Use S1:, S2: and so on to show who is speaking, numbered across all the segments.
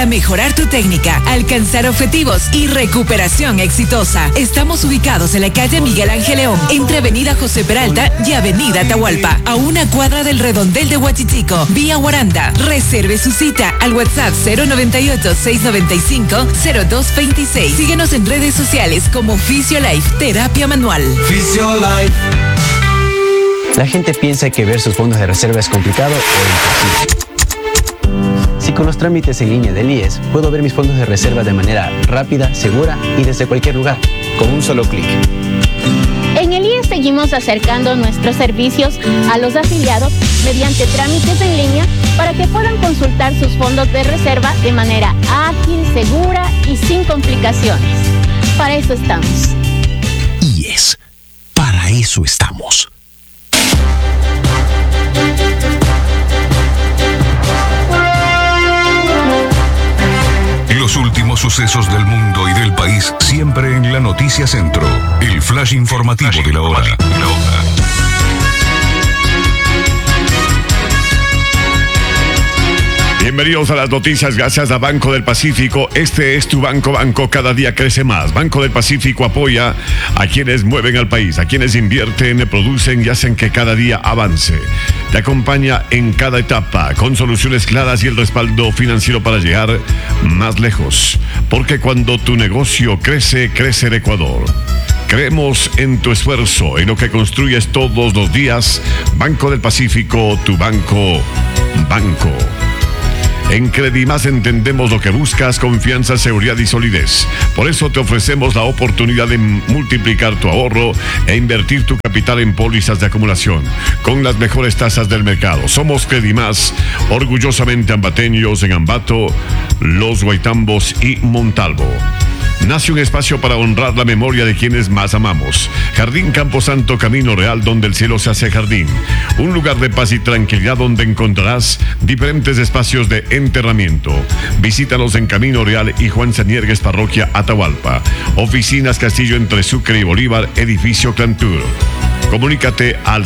S1: A mejorar tu técnica, alcanzar objetivos y recuperación exitosa. Estamos ubicados en la calle Miguel Ángel León, entre Avenida José Peralta y Avenida Atahualpa, a una cuadra del Redondel de Huachichico, vía Guaranda. Reserve su cita al WhatsApp 098-695-0226. Síguenos en redes sociales como Fisiolife, terapia manual.
S2: Fisiolife.
S3: La gente piensa que ver sus fondos de reserva es complicado o imposible. Si con los trámites en línea del IES puedo ver mis fondos de reserva de manera rápida, segura y desde cualquier lugar, con un solo clic.
S4: En el IES seguimos acercando nuestros servicios a los afiliados mediante trámites en línea para que puedan consultar sus fondos de reserva de manera ágil, segura y sin complicaciones. Para eso estamos.
S5: IES, para eso estamos. Los últimos sucesos del mundo y del país siempre en la Noticia Centro. El flash informativo de la hora.
S6: Bienvenidos a las noticias gracias a Banco del Pacífico. Este es tu banco, cada día crece más. Banco del Pacífico apoya a quienes mueven al país, a quienes invierten, producen y hacen que cada día avance. Te acompaña en cada etapa con soluciones claras y el respaldo financiero para llegar más lejos. Porque cuando tu negocio crece, crece el Ecuador. Creemos en tu esfuerzo, en lo que construyes todos los días. Banco del Pacífico, tu banco. En Credimás entendemos lo que buscas: confianza, seguridad y solidez. Por eso te ofrecemos la oportunidad de multiplicar tu ahorro e invertir tu capital en pólizas de acumulación con las mejores tasas del mercado. Somos Credimás, orgullosamente ambateños en Ambato, Los Guaitambos y Montalvo. Nace un espacio para honrar la memoria de quienes más amamos. Jardín Camposanto, Camino Real, donde el cielo se hace jardín. Un lugar de paz y tranquilidad donde encontrarás diferentes espacios de enterramiento. Visítanos en Camino Real y Juan Saniergues, Parroquia Atahualpa. Oficinas Castillo entre Sucre y Bolívar, edificio Clantur. Comunícate al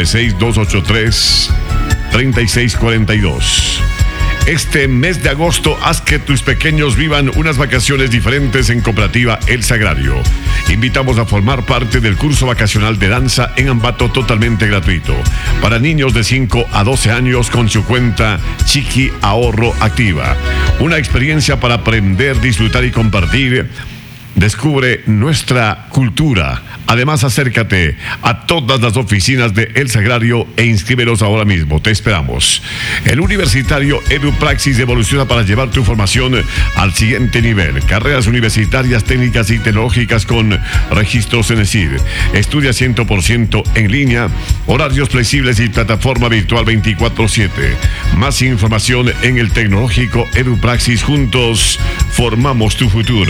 S6: 096-283-3642. Este mes de agosto, haz que tus pequeños vivan unas vacaciones diferentes en Cooperativa El Sagrario. Invitamos a formar parte del curso vacacional de danza en Ambato, totalmente gratuito. Para niños de 5 a 12 años con su cuenta Chiqui Ahorro Activa. Una experiencia para aprender, disfrutar y compartir. Descubre nuestra cultura. Además, acércate a todas las oficinas de El Sagrario e inscríbelos ahora mismo. Te esperamos. El Universitario EduPraxis evoluciona para llevar tu formación al siguiente nivel. Carreras universitarias, técnicas y tecnológicas con registros en ESID. Estudia 100% en línea, horarios flexibles y plataforma virtual 24/7. Más información en el Tecnológico EduPraxis. Juntos formamos tu futuro.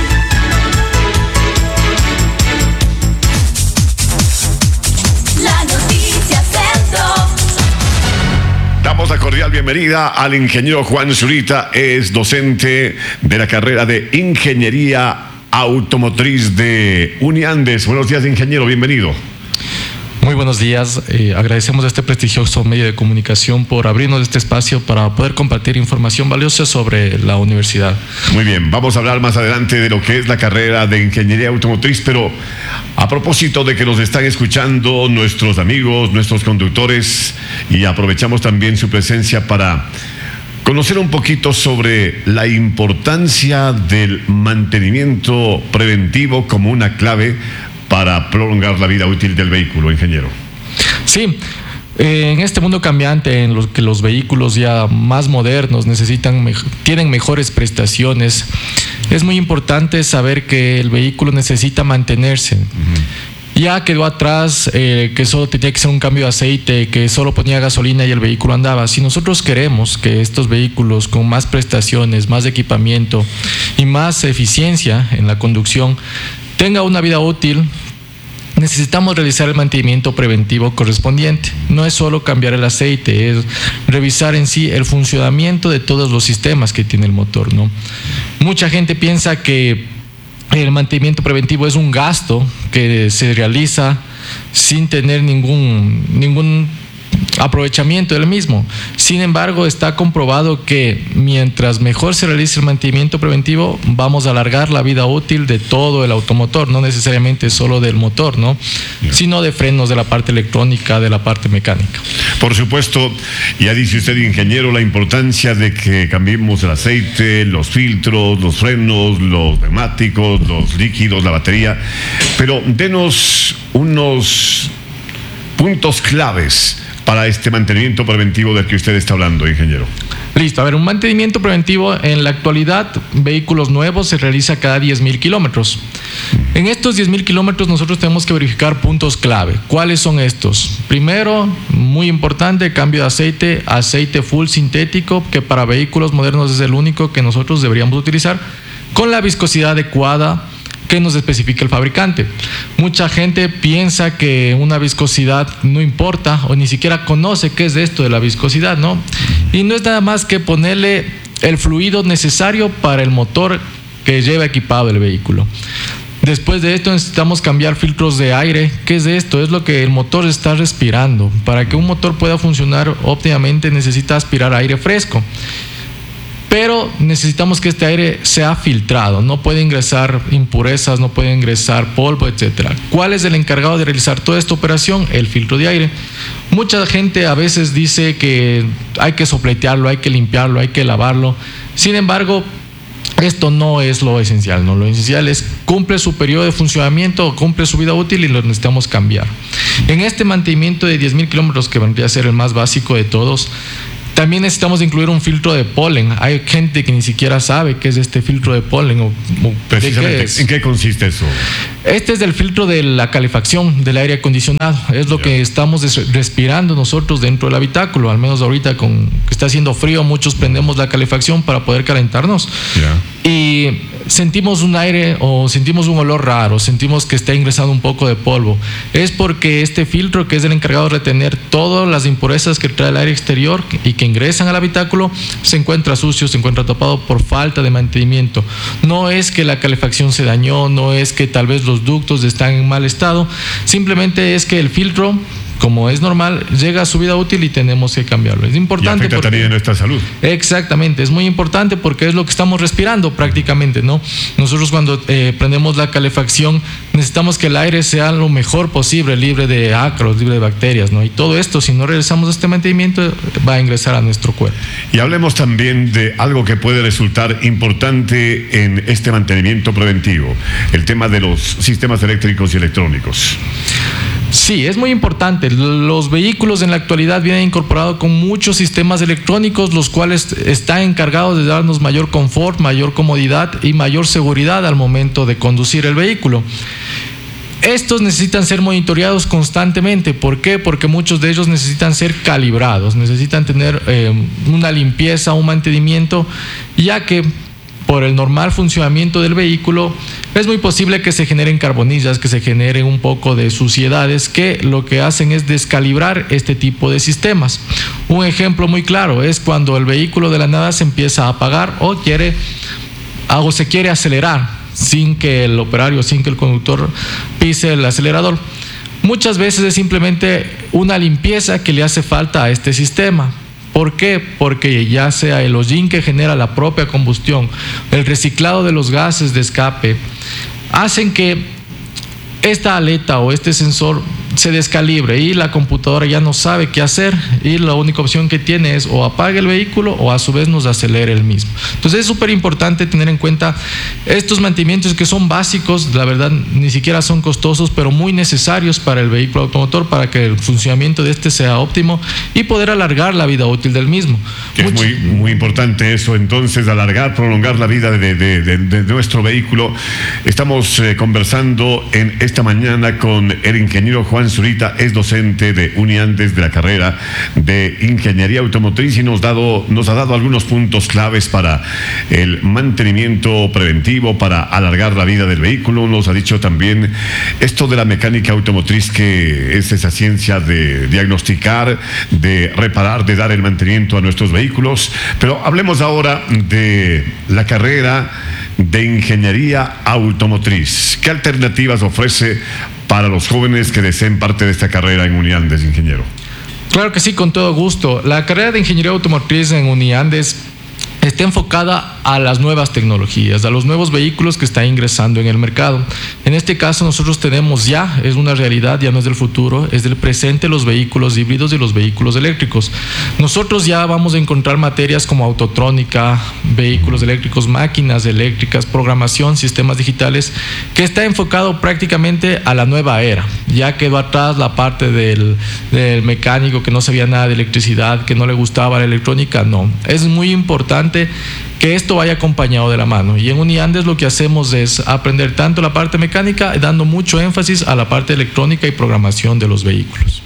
S6: Damos la cordial bienvenida al ingeniero Juan Zurita. Es docente de la carrera de Ingeniería Automotriz de Uniandes. Buenos días, ingeniero, bienvenido.
S7: Muy buenos días. Agradecemos a este prestigioso medio de comunicación por abrirnos este espacio para poder compartir información valiosa sobre la universidad.
S6: Muy bien, vamos a hablar más adelante de lo que es la carrera de Ingeniería Automotriz, pero a propósito de que nos están escuchando nuestros amigos, nuestros conductores, y aprovechamos también su presencia para conocer un poquito sobre la importancia del mantenimiento preventivo como una clave para prolongar la vida útil del vehículo, ingeniero.
S7: Sí, en este mundo cambiante en el que los vehículos ya más modernos tienen mejores prestaciones, es muy importante saber que el vehículo necesita mantenerse. Ya quedó atrás que solo tenía que ser un cambio de aceite, que solo ponía gasolina y el vehículo andaba. Si nosotros queremos que estos vehículos con más prestaciones, más equipamiento y más eficiencia en la conducción tenga una vida útil, necesitamos realizar el mantenimiento preventivo correspondiente. No es solo cambiar el aceite, es revisar en sí el funcionamiento de todos los sistemas que tiene el motor, ¿no? Mucha gente piensa que el mantenimiento preventivo es un gasto que se realiza sin tener ningún aprovechamiento del mismo. Sin embargo, está comprobado que mientras mejor se realice el mantenimiento preventivo, vamos a alargar la vida útil de todo el automotor, no necesariamente solo del motor, ¿no? Sino de frenos, de la parte electrónica, de la parte mecánica.
S6: Por supuesto, ya dice usted, ingeniero, la importancia de que cambiemos el aceite, los filtros, los frenos, los neumáticos, los líquidos, la batería, pero denos unos puntos claves para este mantenimiento preventivo del que usted está hablando, ingeniero.
S7: Listo, a ver, un mantenimiento preventivo en la actualidad, vehículos nuevos se realiza cada 10.000 kilómetros. En estos 10.000 kilómetros nosotros tenemos que verificar puntos clave. ¿Cuáles son estos? Primero, muy importante, cambio de aceite full sintético, que para vehículos modernos es el único que nosotros deberíamos utilizar, con la viscosidad adecuada que nos especifica el fabricante. Mucha gente piensa que una viscosidad no importa o ni siquiera conoce qué es esto de la viscosidad, ¿no? Y no es nada más que ponerle el fluido necesario para el motor que lleva equipado el vehículo. Después de esto necesitamos cambiar filtros de aire. ¿Qué es esto? Es lo que el motor está respirando. Para que un motor pueda funcionar óptimamente necesita aspirar aire fresco. Pero necesitamos que este aire sea filtrado, no puede ingresar impurezas, no puede ingresar polvo, etc. ¿Cuál es el encargado de realizar toda esta operación? El filtro de aire. Mucha gente a veces dice que hay que sopletearlo, hay que limpiarlo, hay que lavarlo. Sin embargo, esto no es lo esencial, ¿no? Lo esencial es cumple su periodo de funcionamiento, cumple su vida útil y lo necesitamos cambiar. En este mantenimiento de 10.000 kilómetros, que vendría a ser el más básico de todos, también necesitamos incluir un filtro de polen. Hay gente que ni siquiera sabe qué es este filtro de polen.
S6: Precisamente, ¿en qué consiste eso?
S7: Este es el filtro de la calefacción del aire acondicionado. Es lo que estamos respirando nosotros dentro del habitáculo. Al menos ahorita que está haciendo frío, muchos prendemos la calefacción para poder calentarnos. Y sentimos un aire o sentimos un olor raro, sentimos que está ingresando un poco de polvo. Es porque este filtro, que es el encargado de retener todas las impurezas que trae el aire exterior y que ingresan al habitáculo, se encuentra sucio, se encuentra tapado por falta de mantenimiento. No es que la calefacción se dañó, no es que tal vez los ductos están en mal estado, simplemente es que el filtro, como es normal, llega a su vida útil y tenemos que cambiarlo. Es importante.
S6: Y afecta también nuestra salud.
S7: Exactamente, es muy importante porque es lo que estamos respirando prácticamente, ¿no? Nosotros cuando prendemos la calefacción necesitamos que el aire sea lo mejor posible, libre de ácaros, libre de bacterias, ¿no? Y todo esto, si no realizamos este mantenimiento, va a ingresar a nuestro cuerpo.
S6: Y hablemos también de algo que puede resultar importante en este mantenimiento preventivo, el tema de los sistemas eléctricos y electrónicos.
S7: Sí, es muy importante. Los vehículos en la actualidad vienen incorporados con muchos sistemas electrónicos, los cuales están encargados de darnos mayor confort, mayor comodidad y mayor seguridad al momento de conducir el vehículo. Estos necesitan ser monitoreados constantemente. ¿Por qué? Porque muchos de ellos necesitan ser calibrados, necesitan tener una limpieza, un mantenimiento, ya que por el normal funcionamiento del vehículo es muy posible que se generen carbonillas, que se generen un poco de suciedades que lo que hacen es descalibrar este tipo de sistemas. Un ejemplo muy claro es cuando el vehículo de la nada se empieza a apagar o se quiere acelerar sin que el operario, sin que el conductor pise el acelerador. Muchas veces es simplemente una limpieza que le hace falta a este sistema. ¿Por qué? Porque ya sea el hollín que genera la propia combustión, el reciclado de los gases de escape, hacen que esta aleta o este sensor se descalibre y la computadora ya no sabe qué hacer y la única opción que tiene es o apague el vehículo o a su vez nos acelere el mismo. Entonces es súper importante tener en cuenta estos mantenimientos que son básicos, la verdad ni siquiera son costosos, pero muy necesarios para el vehículo automotor para que el funcionamiento de este sea óptimo y poder alargar la vida útil del mismo.
S6: Es muy importante eso, entonces, prolongar la vida de nuestro vehículo. Estamos conversando en esta mañana con el ingeniero Juan Zurita, es docente de Uniandes de la carrera de Ingeniería Automotriz y nos ha dado algunos puntos claves para el mantenimiento preventivo, para alargar la vida del vehículo. Nos ha dicho también esto de la mecánica automotriz, que es esa ciencia de diagnosticar, de reparar, de dar el mantenimiento a nuestros vehículos. Pero hablemos ahora de la carrera de Ingeniería Automotriz. ¿Qué alternativas ofrece para los jóvenes que deseen parte de esta carrera en Uniandes, ingeniero?
S7: Claro que sí, con todo gusto. La carrera de Ingeniería Automotriz en Uniandes está enfocada a las nuevas tecnologías, a los nuevos vehículos que están ingresando en el mercado. En este caso nosotros tenemos ya, es una realidad, ya no es del futuro, es del presente, los vehículos híbridos y los vehículos eléctricos. Nosotros ya vamos a encontrar materias como autotrónica, vehículos eléctricos, máquinas eléctricas, programación, sistemas digitales, que está enfocado prácticamente a la nueva era. Ya quedó atrás la parte del mecánico que no sabía nada de electricidad, que no le gustaba la electrónica, no. Es muy importante que esto vaya acompañado de la mano, y en Uniandes lo que hacemos es aprender tanto la parte mecánica, dando mucho énfasis a la parte electrónica y programación de los vehículos.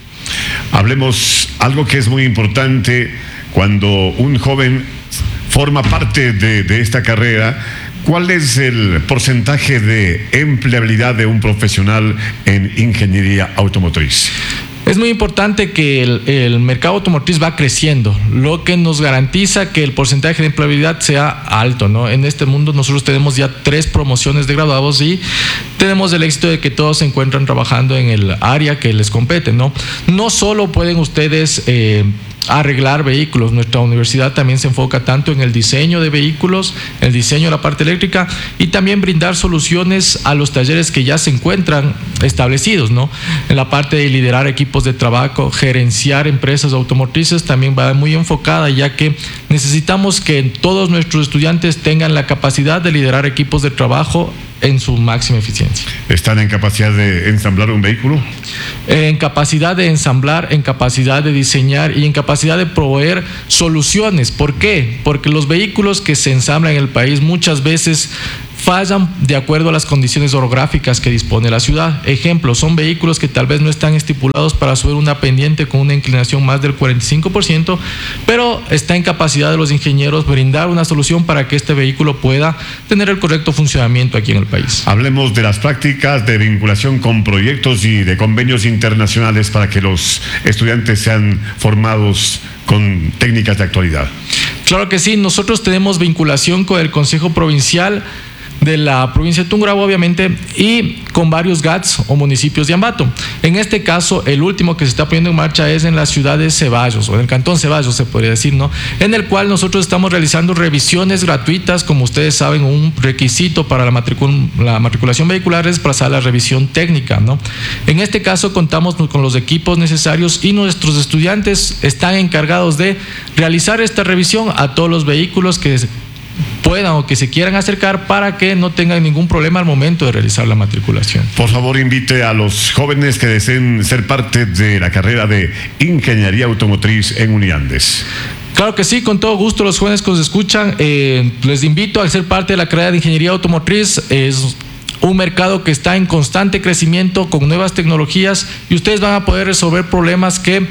S6: Hablemos algo que es muy importante cuando un joven forma parte de esta carrera. ¿Cuál es el porcentaje de empleabilidad de un profesional en ingeniería automotriz?
S7: Es muy importante que el mercado automotriz va creciendo, lo que nos garantiza que el porcentaje de empleabilidad sea alto, ¿no? En este mundo nosotros tenemos ya 3 promociones de graduados y tenemos el éxito de que todos se encuentran trabajando en el área que les compete, ¿no? No solo pueden ustedes arreglar vehículos, nuestra universidad también se enfoca tanto en el diseño de vehículos, el diseño de la parte eléctrica, y también brindar soluciones a los talleres que ya se encuentran establecidos, ¿no? En la parte de liderar equipos de trabajo, gerenciar empresas automotrices también va muy enfocada, ya que necesitamos que todos nuestros estudiantes tengan la capacidad de liderar equipos de trabajo en su máxima eficiencia.
S6: ¿Están en capacidad de ensamblar un vehículo?
S7: En capacidad de ensamblar, en capacidad de diseñar y en capacidad de proveer soluciones. ¿Por qué? Porque los vehículos que se ensamblan en el país muchas veces fallan de acuerdo a las condiciones orográficas que dispone la ciudad. Ejemplo, son vehículos que tal vez no están estipulados para subir una pendiente con una inclinación más del 45%, pero está en capacidad de los ingenieros brindar una solución para que este vehículo pueda tener el correcto funcionamiento aquí en el país.
S6: Hablemos de las prácticas de vinculación con proyectos y de convenios internacionales para que los estudiantes sean formados con técnicas de actualidad.
S7: Claro que sí, nosotros tenemos vinculación con el Consejo Provincial de la provincia de Tungurahua, obviamente, y con varios GATS o municipios de Ambato. En este caso, el último que se está poniendo en marcha es en la ciudad de Ceballos, o en el cantón Ceballos, se podría decir, ¿no? En el cual nosotros estamos realizando revisiones gratuitas. Como ustedes saben, un requisito para la matriculación vehicular es pasar la revisión técnica, ¿no? En este caso, contamos con los equipos necesarios y nuestros estudiantes están encargados de realizar esta revisión a todos los vehículos que puedan o que se quieran acercar para que no tengan ningún problema al momento de realizar la matriculación.
S6: Por favor, invite a los jóvenes que deseen ser parte de la carrera de Ingeniería Automotriz en Uniandes.
S7: Claro que sí, con todo gusto. Los jóvenes que nos escuchan, les invito a ser parte de la carrera de Ingeniería Automotriz. Es un mercado que está en constante crecimiento con nuevas tecnologías y ustedes van a poder resolver problemas que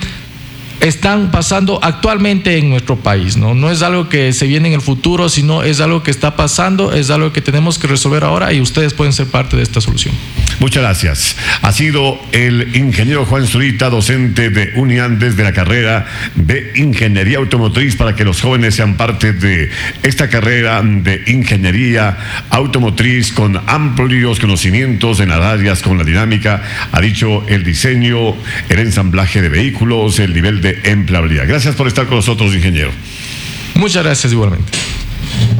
S7: están pasando actualmente en nuestro país, ¿no? No es algo que se viene en el futuro, sino es algo que está pasando, es algo que tenemos que resolver ahora y ustedes pueden ser parte de esta solución.
S6: Muchas gracias. Ha sido el ingeniero Juan Zurita, docente de Uniandes de la carrera de Ingeniería Automotriz, para que los jóvenes sean parte de esta carrera de Ingeniería Automotriz con amplios conocimientos en las áreas con la dinámica, ha dicho el diseño, el ensamblaje de vehículos, el nivel de empleabilidad. Gracias por estar con nosotros, ingeniero.
S7: Muchas gracias igualmente.